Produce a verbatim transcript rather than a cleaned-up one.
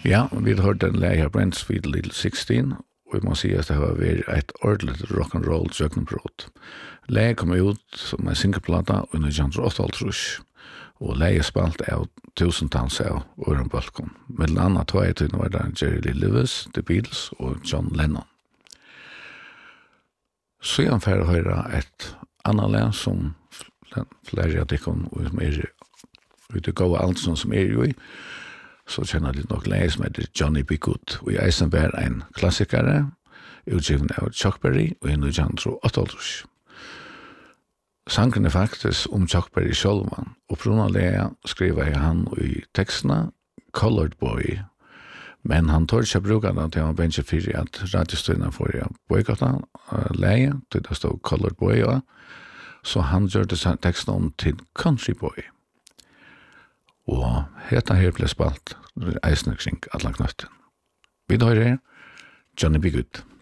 Ja, vi har hørt den leie her, Brent Little sixteen, og vi må si at det har vært et ordentlig rock'n'roll søknebrot. Leie kom ut som en singelplata i nitton åttaogtrýss, og leie spalt av tusentals av Øren Balkon. Mellom annet tog jeg til var det Jerry Lee Lewis, The Beatles og John Lennon. Så jeg får høre et annet leie som flere av dekken som er ute gode alt som er jo i, så kjenner jeg litt nok leie som heter Johnny B. Good, og jeg er bare en klassikere, utgiven av Chuck Berry, og i nitton åttaogtrýss. Sangen er faktisk om Chuck Berry selv, og på grunn av det skriver jeg han i tekstene Colored Boy, men han tør ikke bruke det til han bencher for at radiostøyene får jeg boykotte uh, leie, til det stod Colored Boy, ja. Så han gjør det teksten om til Country Boy. Og heta her ble spalt eisende kring alle knøtten. Vi tar her Johnny B. Good.